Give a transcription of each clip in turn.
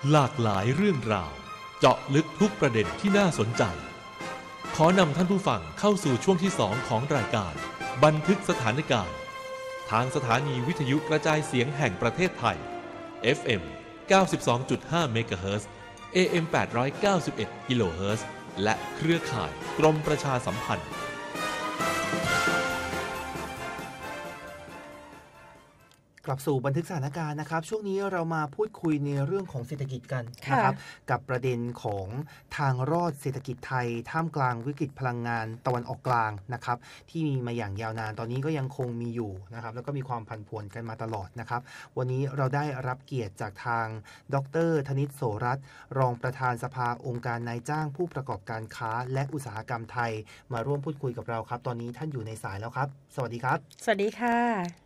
หลากหลายเรื่องราวเจาะลึกทุกประเด็นที่น่าสนใจขอนำท่านผู้ฟังเข้าสู่ช่วงที่2ของรายการบันทึกสถานการณ์ทางสถานีวิทยุกระจายเสียงแห่งประเทศไทย FM 92.5 เมกะเฮิรตซ์ AM 891 กิโลเฮิรตซ์และเครือข่ายกรมประชาสัมพันธ์กลับสู่บันทึกสถานการณ์นะครับช่วงนี้เรามาพูดคุยในเรื่องของเศรษฐกิจกันนะครับกับประเด็นของทางรอดเศรษฐกิจไทยท่ามกลางวิกฤตพลังงานตะวันออกกลางนะครับที่มีมาอย่างยาวนานตอนนี้ก็ยังคงมีอยู่นะครับแล้วก็มีความผันผวนกันมาตลอดนะครับวันนี้เราได้รับเกียรติจากทางดร.ธนิต โสรัตน์รองประธานสภาองค์การนายจ้างผู้ประกอบการค้าและอุตสาหกรรมไทยมาร่วมพูดคุยกับเราครับตอนนี้ท่านอยู่ในสายแล้วครับสวัสดีครับสวัสดีค่ะ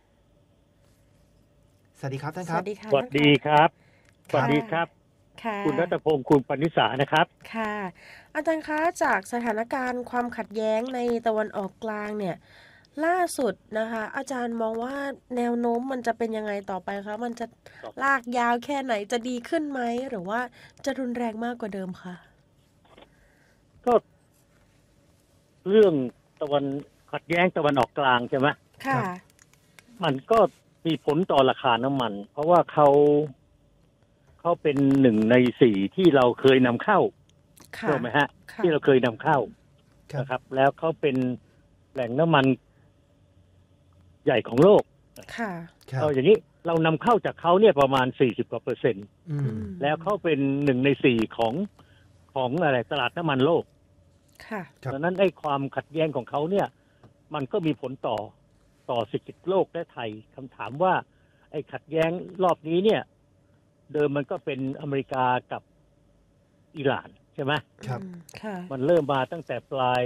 สวัสดีครับท่านครับสวัสดีครับสวัสดีครับคุณรัตพงศ์คุณปณิสานะครับค่ะอาจารย์คะจากสถานการณ์ความขัดแย้งในตะวันออกกลางเนี่ยล่าสุดนะคะอาจารย์มองว่าแนวโน้มมันจะเป็นยังไงต่อไปคะมันจะลากยาวแค่ไหนจะดีขึ้นไหมหรือว่าจะรุนแรงมากกว่าเดิมคะก็เรื่องตะวันขัดแย้งตะวันออกกลางใช่ไหมค่ะมันก็มีผลต่อราคาน้ำมันเพราะว่าเขาเป็น1 ใน 4ที่เราเคยนำเข้าใช่ไหมฮะที่เราเคยนำเข้านะครับแล้วเขาเป็นแหล่งน้ำมันใหญ่ของโลกค่ะเอาอย่างนี้เรานำเข้าจากเขาเนี่ยประมาณ40%กว่าแล้วเขาเป็น1 ใน 4ของอะไรตลาดน้ำมันโลกค่ะดังนั้นไอ้ความขัดแย้งของเขาเนี่ยมันก็มีผลต่อเศรษฐกิจโลกและไทยคำถามว่าไอ้ขัดแย้งรอบนี้เนี่ยเดิมมันก็เป็นอเมริกากับอิหร่านใช่ไหมครับมันเริ่มมาตั้งแต่ปลาย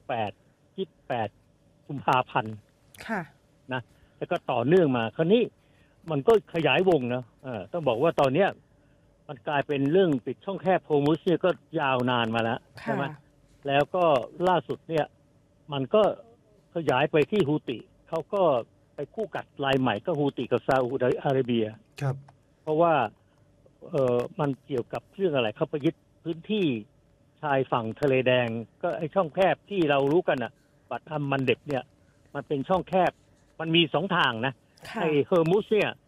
28กุมภาพันธ์นะแล้วก็ต่อเนื่องมาคราวนี้มันก็ขยายวงนะต้องบอกว่าตอนเนี้ยมันกลายเป็นเรื่องปิดช่องแคบโฮร์มุซเนี่ยก็ยาวนานมาแล้วใช่ไหมแล้วก็ล่าสุดเนี่ยมันก็ขยายไปที่ฮูติเขาก็ไปคู่กัดรายใหม่ก็ฮูติกับซาอุดิอาระเบียครับเพราะว่ามันเกี่ยวกับเรื่องอะไรเขาไปยึดพื้นที่ชายฝั่งทะเลแดงก็ไอ้ช่องแคบที่เรารู้กันน่ะบัตอัมมันเด็บเนี่ยมันเป็นช่องแคบมันมี2 ทางนะไอ้เฮอร์มุสเนี่ย